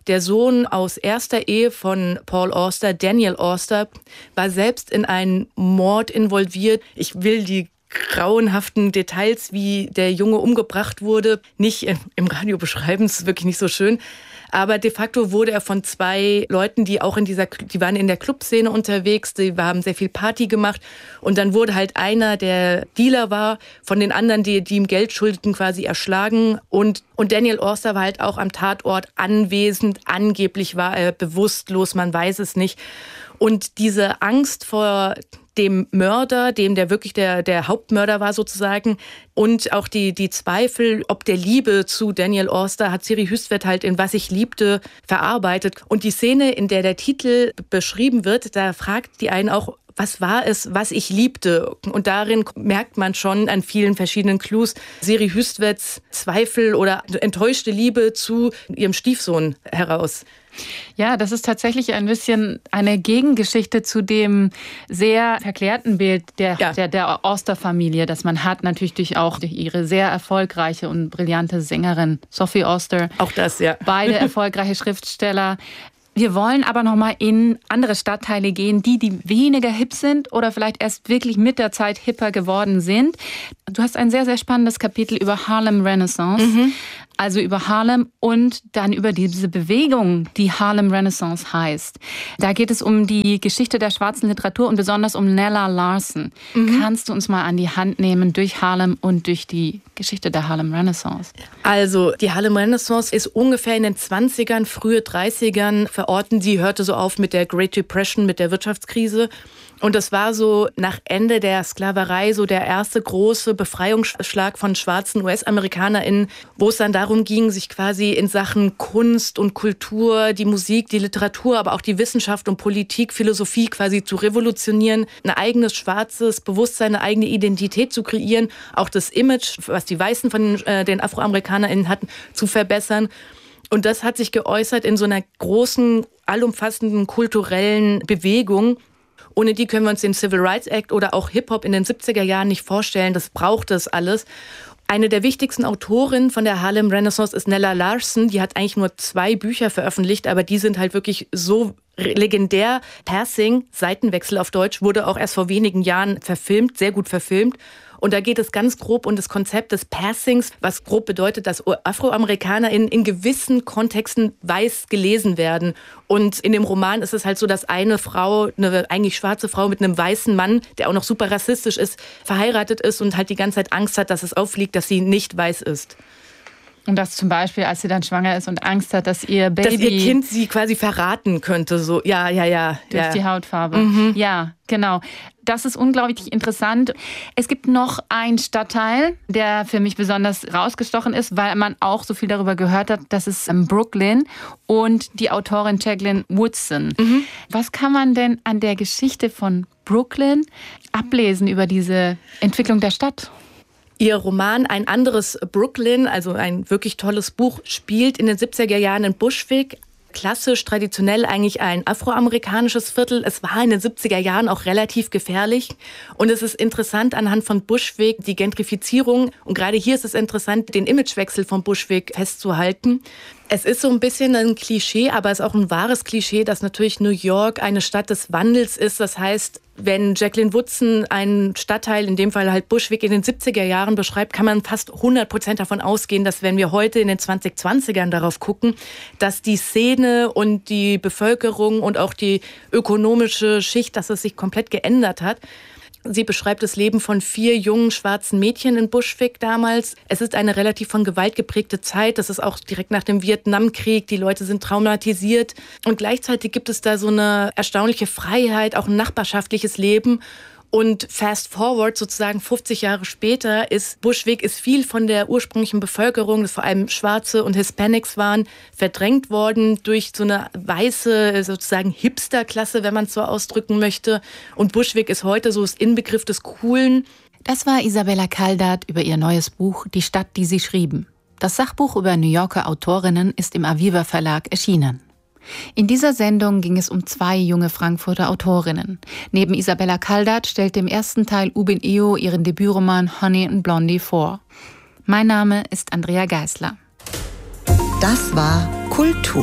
Der Sohn aus erster Ehe von Paul Auster, Daniel Auster, war selbst in einen Mord involviert. Ich will die grauenhaften Details, wie der Junge umgebracht wurde, nicht im Radio beschreiben, das ist wirklich nicht so schön. Aber de facto wurde er von zwei Leuten, die auch in dieser, die waren in der Clubszene unterwegs, die haben sehr viel Party gemacht. Und dann wurde halt einer, der Dealer war, von den anderen, die, die ihm Geld schuldeten, quasi erschlagen. Und, und Daniel Auster war halt auch am Tatort anwesend. Angeblich war er bewusstlos, man weiß es nicht. Und diese Angst vor dem Mörder, dem der wirklich der, der Hauptmörder war sozusagen, und auch die, die Zweifel, ob der Liebe zu Daniel Auster, hat Siri Hustvedt halt in Was ich liebte verarbeitet. Und die Szene, in der der Titel beschrieben wird, da fragt die einen auch, was war es, was ich liebte? Und darin merkt man schon an vielen verschiedenen Clues Siri Hustvedts Zweifel oder enttäuschte Liebe zu ihrem Stiefsohn heraus. Ja, das ist tatsächlich ein bisschen eine Gegengeschichte zu dem sehr verklärten Bild der, ja. der, der Auster-Familie, das man hat, natürlich durch auch durch ihre sehr erfolgreiche und brillante Sängerin Sophie Auster. Auch das, ja. Beide erfolgreiche Schriftsteller. Wir wollen aber noch mal in andere Stadtteile gehen, die, die weniger hip sind oder vielleicht erst wirklich mit der Zeit hipper geworden sind. Du hast ein sehr, sehr spannendes Kapitel über Harlem Renaissance. Mhm. Also über Harlem und dann über diese Bewegung, die Harlem Renaissance heißt. Da geht es um die Geschichte der schwarzen Literatur und besonders um Nella Larsen. Mhm. Kannst du uns mal an die Hand nehmen durch Harlem und durch die Geschichte der Harlem Renaissance? Also die Harlem Renaissance ist ungefähr in den zwanzigern, frühe dreißigern verorten. Die hörte so auf mit der Great Depression, mit der Wirtschaftskrise. Und das war so nach Ende der Sklaverei so der erste große Befreiungsschlag von schwarzen U S-AmerikanerInnen, wo es dann darum ging, sich quasi in Sachen Kunst und Kultur, die Musik, die Literatur, aber auch die Wissenschaft und Politik, Philosophie quasi zu revolutionieren, ein eigenes schwarzes Bewusstsein, eine eigene Identität zu kreieren, auch das Image, was die Weißen von äh, den AfroamerikanerInnen hatten, zu verbessern. Und das hat sich geäußert in so einer großen, allumfassenden kulturellen Bewegung. Ohne die können wir uns den Civil Rights Act oder auch Hip-Hop in den siebziger Jahren nicht vorstellen. Das braucht es alles. Eine der wichtigsten Autorinnen von der Harlem Renaissance ist Nella Larsen. Die hat eigentlich nur zwei Bücher veröffentlicht, aber die sind halt wirklich so legendär. Passing, Seitenwechsel auf Deutsch, wurde auch erst vor wenigen Jahren verfilmt, sehr gut verfilmt. Und da geht es ganz grob um das Konzept des Passings, was grob bedeutet, dass Afroamerikaner in, in gewissen Kontexten weiß gelesen werden. Und in dem Roman ist es halt so, dass eine Frau, eine eigentlich schwarze Frau mit einem weißen Mann, der auch noch super rassistisch ist, verheiratet ist und halt die ganze Zeit Angst hat, dass es auffliegt, dass sie nicht weiß ist. Und das zum Beispiel, als sie dann schwanger ist und Angst hat, dass ihr Baby... Dass ihr Kind sie quasi verraten könnte, so, ja, ja, ja. Durch ja. die Hautfarbe. Mhm. Ja, genau. Das ist unglaublich interessant. Es gibt noch einen Stadtteil, der für mich besonders rausgestochen ist, weil man auch so viel darüber gehört hat. Das ist Brooklyn und die Autorin Jacqueline Woodson. Mhm. Was kann man denn an der Geschichte von Brooklyn ablesen über diese Entwicklung der Stadt? Ihr Roman Ein anderes Brooklyn, also ein wirklich tolles Buch, spielt in den siebziger Jahren in Bushwick. Klassisch, traditionell eigentlich ein afroamerikanisches Viertel. Es war in den siebziger Jahren auch relativ gefährlich. Und es ist interessant anhand von Bushwick, die Gentrifizierung. Und gerade hier ist es interessant, den Imagewechsel von Bushwick festzuhalten. Es ist so ein bisschen ein Klischee, aber es ist auch ein wahres Klischee, dass natürlich New York eine Stadt des Wandels ist. Das heißt, wenn Jacqueline Woodson einen Stadtteil, in dem Fall halt Bushwick, in den siebziger Jahren beschreibt, kann man fast hundert Prozent davon ausgehen, dass wenn wir heute in den zwanzig zwanzigern darauf gucken, dass die Szene und die Bevölkerung und auch die ökonomische Schicht, dass es sich komplett geändert hat. Sie beschreibt das Leben von vier jungen schwarzen Mädchen in Bushwick damals. Es ist eine relativ von Gewalt geprägte Zeit. Das ist auch direkt nach dem Vietnamkrieg. Die Leute sind traumatisiert. Und gleichzeitig gibt es da so eine erstaunliche Freiheit, auch ein nachbarschaftliches Leben. Und fast forward, sozusagen fünfzig Jahre später, ist Bushwick ist viel von der ursprünglichen Bevölkerung, das vor allem Schwarze und Hispanics waren, verdrängt worden durch so eine weiße, sozusagen Hipsterklasse, wenn man es so ausdrücken möchte. Und Bushwick ist heute so das Inbegriff des Coolen. Das war Isabella Caldath über ihr neues Buch Die Stadt, die sie schrieben. Das Sachbuch über New Yorker Autorinnen ist im Aviva Verlag erschienen. In dieser Sendung ging es um zwei junge Frankfurter Autorinnen. Neben Isabella Caldath stellte im ersten Teil Ubin Eo ihren Debütroman Honey and Blondie vor. Mein Name ist Andrea Geisler. Das war Kultur.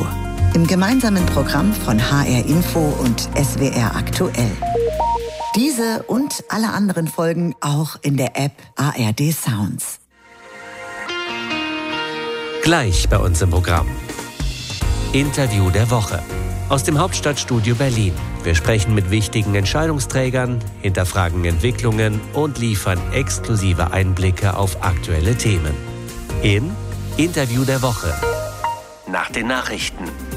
Im gemeinsamen Programm von H R Info und S W R Aktuell. Diese und alle anderen Folgen auch in der App A R D Sounds. Gleich bei uns im Programm. Interview der Woche. Aus dem Hauptstadtstudio Berlin. Wir sprechen mit wichtigen Entscheidungsträgern, hinterfragen Entwicklungen und liefern exklusive Einblicke auf aktuelle Themen. In Interview der Woche. Nach den Nachrichten.